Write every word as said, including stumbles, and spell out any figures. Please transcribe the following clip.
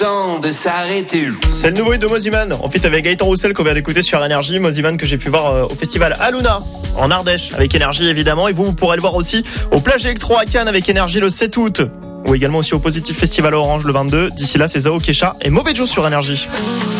de s'arrêter. C'est le nouveau hit de Moziman. En fait, avec Gaëtan Roussel qu'on vient d'écouter sur Énergie. Moziman que j'ai pu voir euh, au festival Aluna en Ardèche avec Énergie évidemment. Et vous, vous pourrez le voir aussi au Plage Electro à Cannes avec Énergie le sept août. Ou également aussi au Positif Festival Orange le vingt-deux. D'ici là, c'est Zao Kesha et Mauvais Joe sur Énergie.